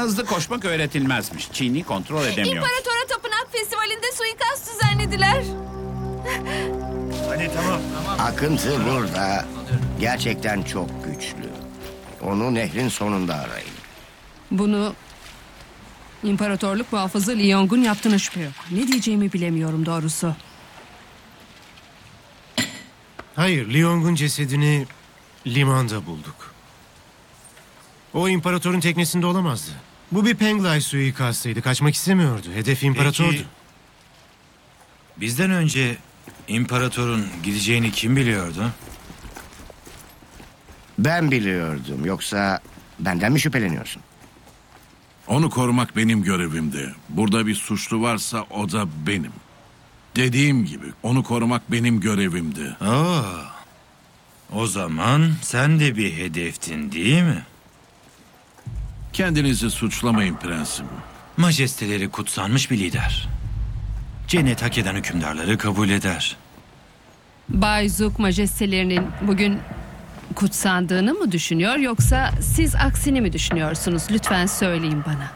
hızlı koşmak öğretilmezmiş. Çin'i kontrol edemiyor. İmparatora Tapınak Festivali'nde suikast düzenlediler. Hadi tamam. Akıntı burada gerçekten çok güçlü. Onu nehrin sonunda arayın. Bunu İmparatorluk muhafızı Li Yong'un yaptığına şüphe yok. Ne diyeceğimi bilemiyorum doğrusu. Hayır, Liong'un cesedini limanda bulduk. O imparatorun teknesinde olamazdı. Bu bir Penglai suikastıydı. Kaçmak istemiyordu. Hedef imparatordu. Peki, bizden önce imparatorun gideceğini kim biliyordu? Ben biliyordum. Yoksa benden mi şüpheleniyorsun? Onu korumak benim görevimdi. Burada bir suçlu varsa o da benim. Dediğim gibi onu korumak benim görevimdi. O zaman sen de bir hedeftin değil mi? Kendinizi suçlamayın prensim. Majesteleri kutsanmış bir lider. Cennet hak eden hükümdarları kabul eder. Bay Zook majestelerinin bugün kutsandığını mı düşünüyor yoksa siz aksini mi düşünüyorsunuz? Lütfen söyleyin bana.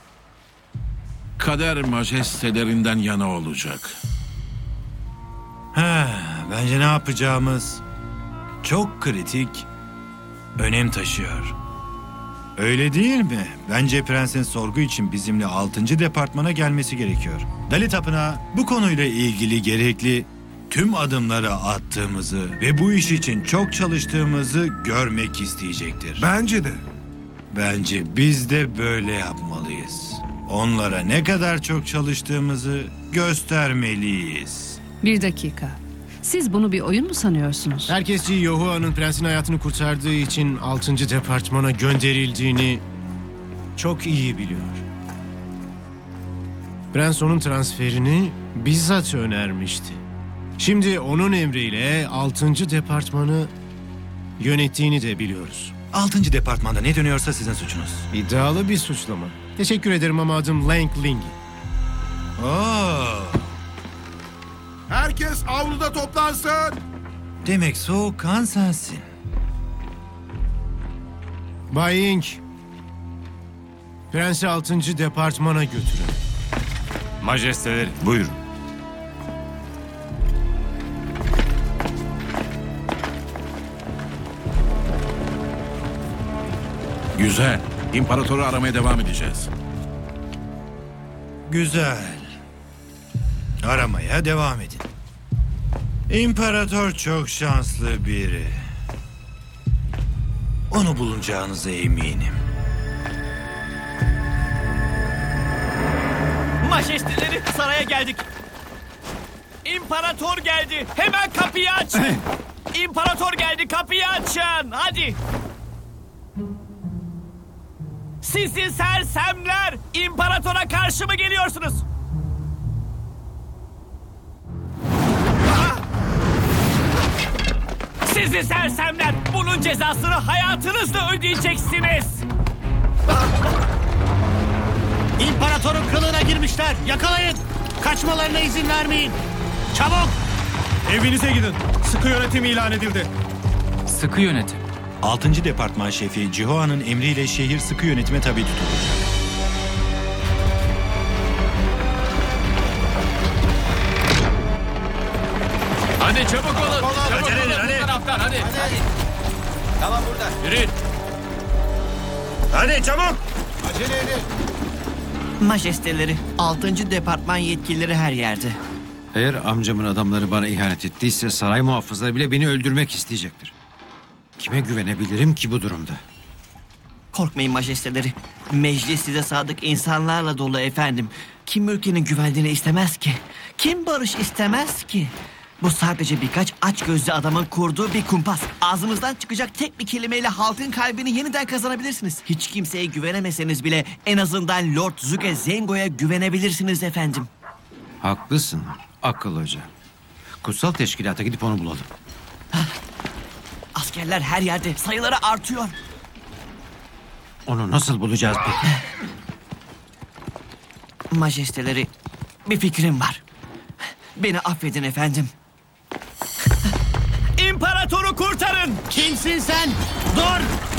Kader majestelerinden yana olacak. Bence ne yapacağımız çok kritik önem taşıyor. Öyle değil mi? Bence prensin sorgu için bizimle 6. departmana gelmesi gerekiyor. Dali Tapınağı bu konuyla ilgili gerekli tüm adımları attığımızı ve bu iş için çok çalıştığımızı görmek isteyecektir. Bence de. Bence biz de böyle yapmalıyız. Onlara ne kadar çok çalıştığımızı göstermeliyiz. Bir dakika. Siz bunu bir oyun mu sanıyorsunuz? Herkes Yahua'nın prensin hayatını kurtardığı için 6. departmana gönderildiğini çok iyi biliyor. Prens onun transferini bizzat önermişti. Şimdi onun emriyle 6. departmanı yönettiğini de biliyoruz. 6. departmanda ne dönüyorsa sizin suçunuz. İddialı bir suçlama. Teşekkür ederim ama adım Lang Ling. Herkes avluda toplansın. Demek soğukkan sensin. Bay Ying, prensi 6. departmana götürün. Majesteleri. Buyurun. Güzel. İmparatoru aramaya devam edeceğiz. Güzel. Aramaya devam edin. İmparator çok şanslı biri. Onu bulacağınıza eminim. Majesteleri, saraya geldik. İmparator geldi. Hemen kapıyı açın. İmparator geldi, kapıyı açın. Hadi. Sizi sersemler, imparatora karşı mı geliyorsunuz? Sizi sersemler, bunun cezasını hayatınızla ödeyeceksiniz. İmparatorun kılığına girmişler. Yakalayın. Kaçmalarına izin vermeyin. Çabuk. Evinize gidin. Sıkı yönetim ilan edildi. Sıkı yönetim. 6. departman şefi Cihoa'nın emriyle şehir sıkı yönetime tabi tutulacak. Hadi çabuk olun. Çabuk Acele edin, olun hadi. bu taraftan hadi. Tamam burada. Yürüyün. Hadi çabuk! Majesteleri, 6. departman yetkilileri her yerde. Eğer amcamın adamları bana ihanet ettiyse saray muhafızları bile beni öldürmek isteyecektir. Kime güvenebilirim ki bu durumda? Korkmayın majesteleri. Meclis size sadık insanlarla dolu efendim. Kim ülkenin güvenliğini istemez ki? Kim barış istemez ki? Bu sadece birkaç açgözlü adamın kurduğu bir kumpas. Ağzımızdan çıkacak tek bir kelimeyle halkın kalbini yeniden kazanabilirsiniz. Hiç kimseye güvenemeseniz bile en azından Lord Zuge Zengo'ya güvenebilirsiniz efendim. Haklısın akıl hoca. Kutsal teşkilata gidip onu bulalım. Askerler her yerde, sayıları artıyor. Onu nasıl bulacağız peki? Majesteleri, bir fikrim var. Beni affedin efendim. İmparatoru kurtarın! Kimsin sen? Dur.